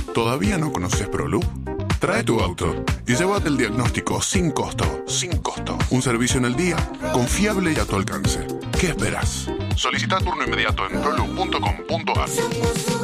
¿Todavía no conoces ProLoop? Trae tu auto y llévate el diagnóstico sin costo. Sin costo. Un servicio en el día, confiable y a tu alcance. ¿Qué esperas? Solicita turno inmediato en proloop.com.ar.